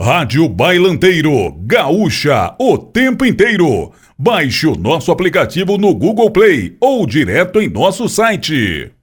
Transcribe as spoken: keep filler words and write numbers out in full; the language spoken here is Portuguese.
Rádio Bailanteiro, gaúcha, o tempo inteiro. Baixe o nosso aplicativo no Google Play ou direto em nosso site.